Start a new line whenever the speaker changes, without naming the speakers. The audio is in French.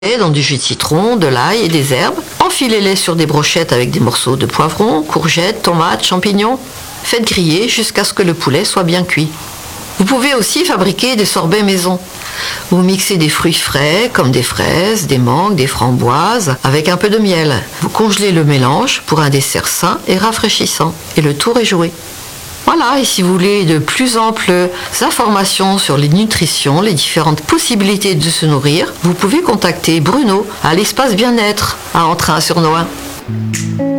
dans du jus de citron, de l'ail et des herbes. Enfilez-les sur des brochettes avec des morceaux de poivrons, courgettes, tomates, champignons. Faites griller jusqu'à ce que le poulet soit bien cuit. Vous pouvez aussi fabriquer des sorbets maison. Vous mixez des fruits frais comme des fraises, des mangues, des framboises avec un peu de miel. Vous congelez le mélange pour un dessert sain et rafraîchissant. Et le tour est joué. Voilà, et si vous voulez de plus amples informations sur les nutritions, les différentes possibilités de se nourrir, vous pouvez contacter Bruno à l'espace bien-être à Entrain-sur-Nohain.